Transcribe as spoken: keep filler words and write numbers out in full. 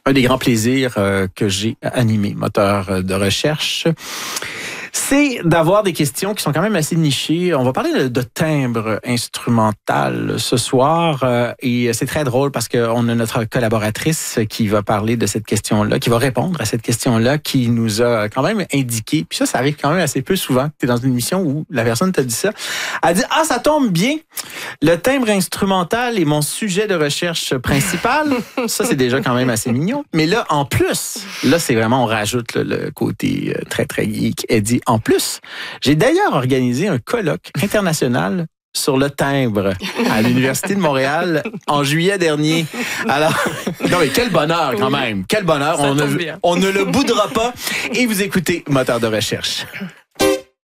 un des grands plaisirs euh, que j'ai animé, moteur de recherche, c'est d'avoir des questions qui sont quand même assez nichées. On va parler de, de timbre instrumental ce soir euh, et c'est très drôle parce qu'on a notre collaboratrice qui va parler de cette question-là, qui va répondre à cette question-là, qui nous a quand même indiqué, puis ça, ça arrive quand même assez peu souvent, tu es dans une émission où la personne t'a dit ça, elle dit « Ah, ça tombe bien, le timbre instrumental est mon sujet de recherche principal. » Ça, c'est déjà quand même assez mignon. Mais là, en plus, là, c'est vraiment, on rajoute là, le côté euh, très, très geek. Elle dit, en plus, j'ai d'ailleurs organisé un colloque international sur le timbre à l'Université de Montréal en juillet dernier. Alors, non mais quel bonheur quand même, quel bonheur. On ne, on ne le boudera pas. Et vous écoutez Moteur de recherche.